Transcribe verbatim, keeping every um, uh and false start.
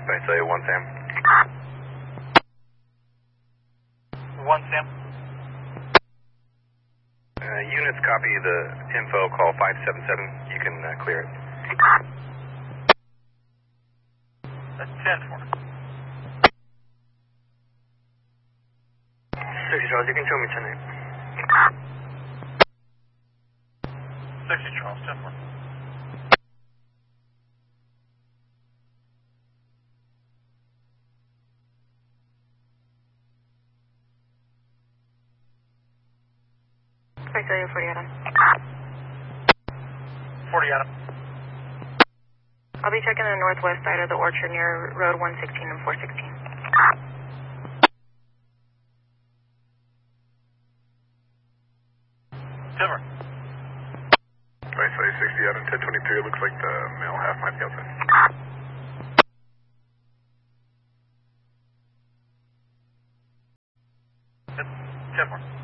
I say one Sam. One Sam. Uh, units copy the info, call five seven seven. You can uh, clear it. That's ten four. sixty Charles, you can show me ten eight. sixty Charles, ten four. I tell you forty Adam. forty Adam. I'll be checking the northwest side of the orchard near Road one sixteen and four sixteen. Timber. I say sixty Adam, ten twenty-two. It looks like the male half might be outside. ten four.